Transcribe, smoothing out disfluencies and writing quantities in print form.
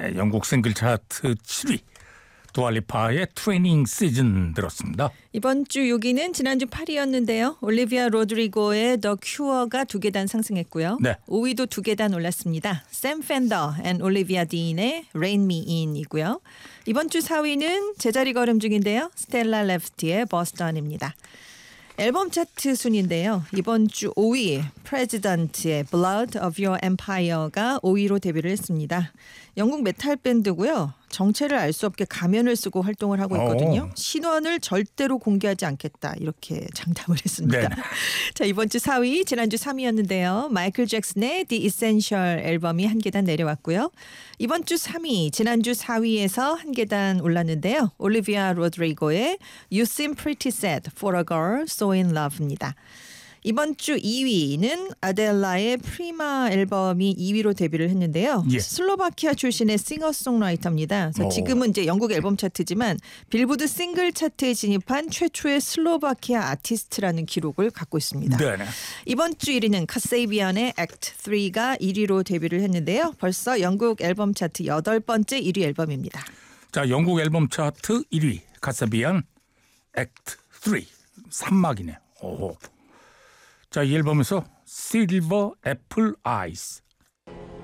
네, 영국 싱글 차트 7위 두알리파의 트레이닝 시즌 들었습니다. 이번 주 6위는 지난주 8위였는데요. 올리비아 로드리고의 더 큐어가 2계단 상승했고요. 네. 5위도 2계단 올랐습니다. 샘 펜더 앤 올리비아 딘의 Rain Me In이고요. 이번 주 4위는 제자리 걸음 중인데요. 스텔라 레프티의 버스턴입니다. 앨범 차트 순인데요. 이번 주 5위 프레지던트의 Blood of Your Empire가 5위로 데뷔를 했습니다. 영국 메탈 밴드고요. 정체를 알 수 없게 가면을 쓰고 활동을 하고 있거든요. 신원을 절대로 공개하지 않겠다 이렇게 장담을 했습니다. 네. 자, 이번 주 4위 지난주 3위였는데요. 마이클 잭슨의 The Essential 앨범이 한 계단 내려왔고요. 이번 주 3위 지난주 4위에서 한 계단 올랐는데요. 올리비아 로드리고의 You Seem Pretty Sad for a Girl So in Love입니다. 이번 주 2위는 아델라의 프리마 앨범이 2위로 데뷔를 했는데요. 예. 슬로바키아 출신의 싱어송라이터입니다. 그래서 지금은 이제 영국 앨범 차트지만 빌보드 싱글 차트에 진입한 최초의 슬로바키아 아티스트라는 기록을 갖고 있습니다. 네. 이번 주 1위는 카세이비안의 Act 3가 1위로 데뷔를 했는데요. 벌써 영국 앨범 차트 8번째 1위 앨범입니다. 자, 영국 앨범 차트 1위 카사비안 액트 3 3막이네. 오호. 자, 이 앨범에서 실버 애플 아이스